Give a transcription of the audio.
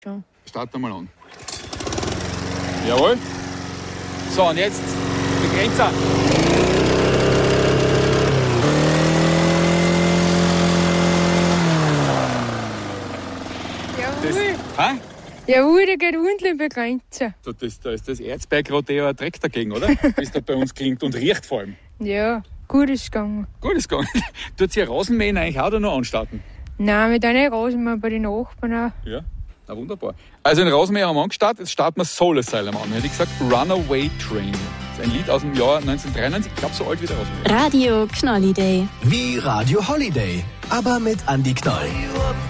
Schon. Starten wir mal an. Jawohl. So, und jetzt Begrenzer. Jawohl. Jawohl, der geht ordentlich begrenzen. Da ist das Erzberg-Rodeo ein Dreck dagegen, oder? Wie es da bei uns klingt und riecht vor allem. Ja, gut ist gegangen. Gut ist gegangen. Tut sie Rasenmähen eigentlich auch oder noch anstarten? Nein, mit einer Rasenmäher bei den Nachbarn auch. Ja, na wunderbar. Also den Rasenmäher haben wir angestartet, jetzt starten wir Soul Asylum an. Hätte ich gesagt Runaway Train. Das ist ein Lied aus dem Jahr 1993, ich glaube so alt wie der Rasenmäher. Radio Knolliday. Wie Radio Holiday, aber mit Andi Knoll.